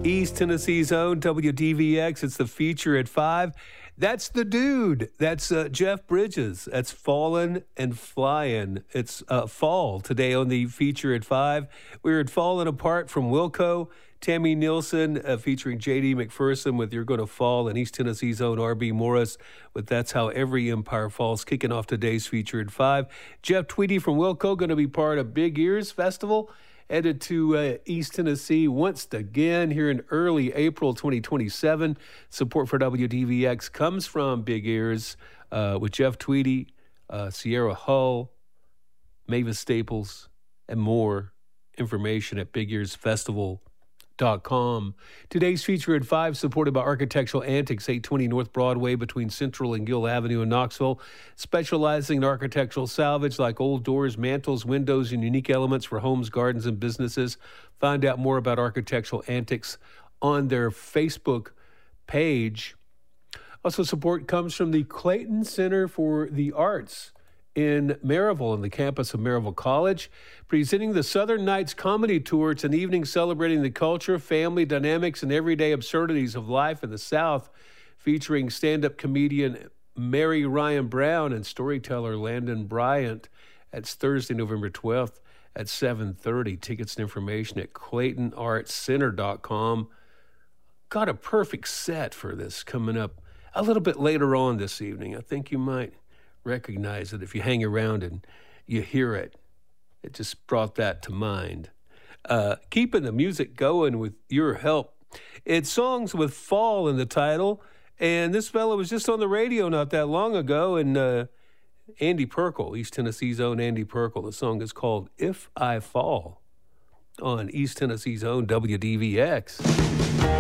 East Tennessee's own WDVX. It's the feature at 5. That's the dude. That's Jeff Bridges. That's Fallin' and Flyin'. It's fall today on the feature at 5. We're at Fallin' Apart from Wilco. Tammy Nielsen featuring J.D. McPherson with You're Gonna Fall, and East Tennessee's own R.B. Morris with That's How Every Empire Falls, kicking off today's feature at 5. Jeff Tweedy from Wilco going to be part of Big Ears Festival, headed to East Tennessee once again here in early April 2027. Support for WDVX comes from Big Ears with Jeff Tweedy, Sierra Hull, Mavis Staples, and more. Information at BigEarsFestival.com. Today's feature at 5, supported by Architectural Antics, 820 North Broadway between Central and Gill Avenue in Knoxville, specializing in architectural salvage like old doors, mantles, windows, and unique elements for homes, gardens, and businesses. Find out more about Architectural Antics on their Facebook page. Also, support comes from the Clayton Center for the Arts in Maryville, on the campus of Maryville College, presenting the Southern Nights Comedy Tour. It's an evening celebrating the culture, family dynamics, and everyday absurdities of life in the South, featuring stand-up comedian Mary Ryan Brown and storyteller Landon Bryant. That's Thursday, November 12th at 7:30. Tickets and information at ClaytonArtsCenter.com. Got a perfect set for this coming up a little bit later on this evening. I think you might recognize it if you hang around and you hear it. It just brought that to mind. Keeping the music going with your help. It's songs with fall in the title, and this fella was just on the radio not that long ago, and Andy Perkle, East Tennessee's own Andy Perkle. The song is called If I Fall on East Tennessee's own WDVX.